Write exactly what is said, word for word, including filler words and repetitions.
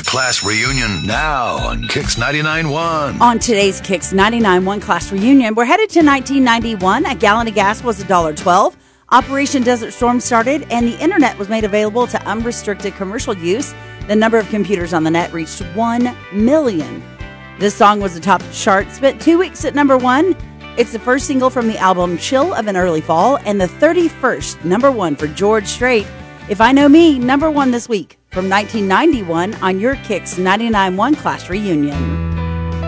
Class Reunion now on Kicks ninety-nine point one. On today's Kicks ninety-nine point one Class Reunion, we're headed to nineteen ninety-one. A gallon of gas was one dollar twelve. Operation Desert Storm started, and the internet was made available to unrestricted commercial use. The number of computers on the net reached one million. This song was the top chart, spent two weeks at number one. It's the first single from the album Chill of an Early Fall, and the thirty-first number one for George Strait. If I Know Me, number one this week from nineteen ninety-one on your Kicks ninety-nine point one Class Reunion.